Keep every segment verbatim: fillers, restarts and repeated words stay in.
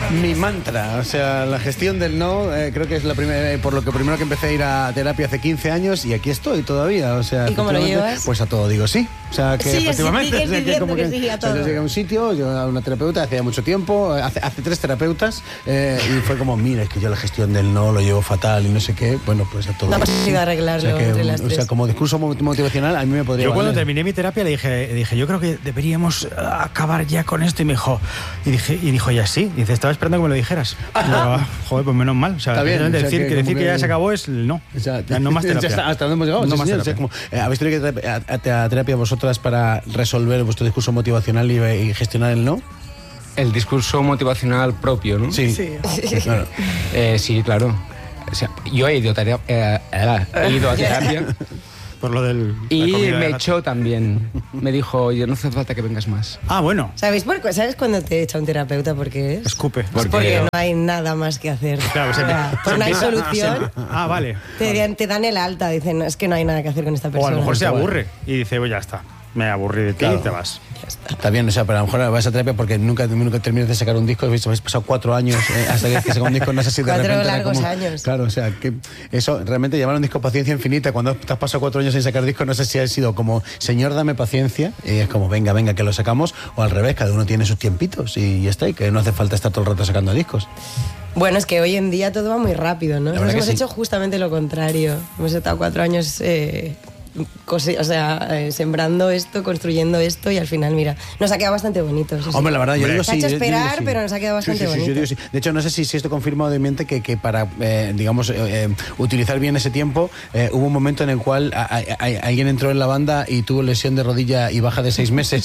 Mi mantra, o sea, la gestión del no, eh, creo que es la primera, eh, por lo que primero que empecé a ir a terapia hace quince años y aquí estoy todavía, o sea... ¿Y cómo lo llevas? Pues a todo digo sí, o sea, que sí, efectivamente... Sí, o sea, que como que que, sí, a todo. O sea, yo llegué a un sitio, yo a una terapeuta hace mucho tiempo, hace, hace tres terapeutas, eh, y fue como, mira, es que yo la gestión del no lo llevo fatal y no sé qué, bueno, pues a todo. No ha posible arreglarlo o sea, que, entre las o tres. sea, como discurso motivacional a mí me podría Yo cuando valer. terminé mi terapia le dije, dije, yo creo que deberíamos acabar ya con esto, y me dijo, y dije, y dijo, ya sí, dice, estaba esperando que me lo dijeras. Digo, ah, joder, pues menos mal. O sea, Está bien, decir, o sea, que, que decir como que ya que- se acabó es el no. O sea, Ya no más terapia. ya está, hasta dónde hemos llegado. No Sí, más sí, terapia. o sea, como, eh, ¿habéis tenido que ir a, a terapia vosotras para resolver vuestro discurso motivacional y, y gestionar el no? El discurso motivacional propio, ¿no? Sí. Sí. Claro. Eh, sí, claro. O sea, yo he ido, tarea- eh, eh, he ido a terapia Por lo del... la y comida de me gato. echó también. Me dijo, oye, no hace falta que vengas más. Ah, bueno. ¿Sabéis, por, qué- ¿Sabes cuándo te echa un terapeuta por qué es? Escupe. Es porque no hay nada más que hacer. Claro, se- O sea, se pues no hay empieza- solución. se- Ah, vale. Te, dan- te dan el alta, dicen, "No, es que no hay nada que hacer con esta O persona". a lo mejor se aburre y dice, pues ya está, me aburrí de ti Claro. y te vas. Está bien, o sea, pero a lo mejor vas a terapia porque nunca, nunca terminas de sacar un disco, habéis habéis pasado cuatro años eh, hasta que, que saca un disco, no sé si de Cuatro repente era largos como- años. Claro, o sea, que eso, realmente llamar a un disco paciencia infinita, cuando te has pasado cuatro años sin sacar disco, no sé si ha sido como, señor, dame paciencia, y es como, venga, venga, que lo sacamos, o al revés, cada uno tiene sus tiempitos y ya está, y que no hace falta estar todo el rato sacando discos. Bueno, es que hoy en día todo va muy rápido, ¿no? verdad Nos que hemos sí. hecho justamente lo contrario. Hemos estado cuatro años eh, cose- o sea, eh, sembrando esto, construyendo esto y al final, mira, nos ha quedado bastante bonito. eso sí. Hombre, la verdad, yo digo Se ha sí. hecho yo- yo digo esperar, sí. pero nos ha quedado bastante Sí, sí, sí, yo bonito. digo sí. De hecho, no sé si, si esto confirma de mente que, que para, eh, digamos, eh, eh, utilizar bien ese tiempo, eh, hubo un momento en el cual a- a- a- alguien entró en la banda y tuvo lesión de rodilla y baja de seis meses.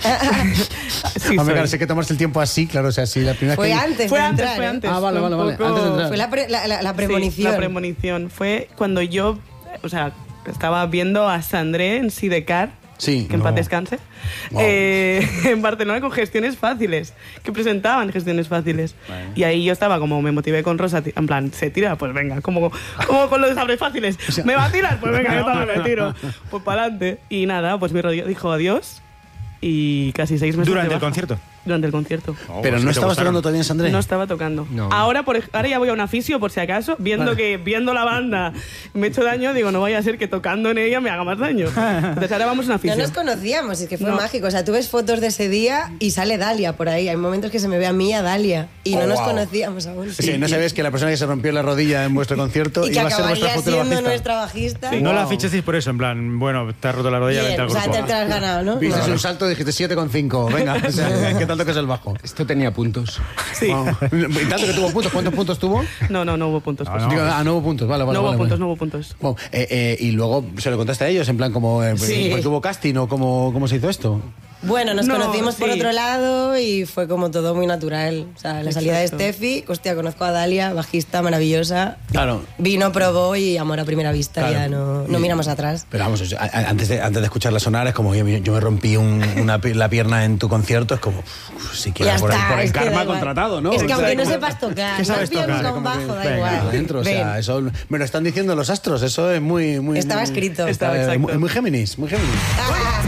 Sí, Hombre, soy. claro, sé que tomarse el tiempo así, claro, o sea, si la primera Fue vez que... antes Fue de antes, entrar, fue ¿eh? antes. Ah, vale, fue vale, un vale, poco- antes de entrar. Fue la, pre- la, la- la premonición. Sí, la premonición. Fue cuando yo, o sea, estaba viendo a Sandré en Sidecar, Sí, que en no. paz descanse, Wow. eh, en Barcelona con gestiones fáciles, que presentaban gestiones fáciles. Vale. Y ahí yo estaba como, me motivé con Rosa, ti- en plan, ¿se tira? Pues venga, como, como con los sabres fáciles. ¿Me va a tirar? Pues venga, yo también me tiro. Pues para adelante. Y nada, pues mi rodilla dijo adiós y casi seis meses Durante de el baja. concierto. Durante el concierto. Oh, Pero sí no te estabas gustaron. tocando todavía en Sandré. No estaba tocando. No. Ahora, por, ej- ahora ya voy a una fisio, por si acaso, viendo Vale. que viendo la banda me he hecho daño, digo, no vaya a ser que tocando en ella me haga más daño. Entonces ahora vamos a una No fisio. nos conocíamos, es que fue No. mágico. O sea, tú ves fotos de ese día y sale Dalia por ahí. Hay momentos que se me ve a mí y a Dalia. Y Oh, no nos wow. conocíamos aún. Sí, no sabes que la persona que se rompió la rodilla en vuestro concierto Y que iba a ser vuestra acabaría futura siendo bajista. nuestra bajista. No la Wow. fichasteis por eso, en plan, bueno, te has roto la rodilla, Bien, vente al o sea, grupo. te, te lo has ganado, ¿no? Viste No. un salto y dijiste siete coma cinco. Venga, o sea, ¿qué tal tocas el bajo? Esto tenía puntos. Sí. Wow. Y tanto que tuvo puntos. ¿Cuántos puntos tuvo? No, no, no hubo puntos. No, pues. no. Digo, ah, no hubo puntos. Vale, vale. No hubo vale, puntos, vale. no hubo puntos. Bueno, eh, eh, y luego se lo contaste a ellos, en plan, como, eh, Sí. porque hubo casting o cómo, cómo se hizo esto. Bueno, nos No, conocimos por sí. otro lado y fue como todo muy natural. O sea, la salida Exacto. de Steffi, hostia, conozco a Dalia, bajista maravillosa. Claro. Vino, probó y amor a primera vista, Claro. ya no, no Y- miramos atrás. Pero vamos, o sea, a- a- antes de, antes de escucharla sonar, es como yo, yo me rompí un- una, pi- la pierna en tu concierto, es como, uf, si quieres, Ya por, el- está, por el es que da karma igual. contratado, ¿no? Es que O sea, aunque no como- sepas tocar, ¿Qué no sabes has pillado tocar? nunca un Como que- bajo, da venga, igual. adentro, o sea, Ven. eso me lo están diciendo los astros, eso es muy... muy Estaba muy- escrito. Está, Estaba eh, exacto. muy, muy Géminis, muy Géminis. Ah.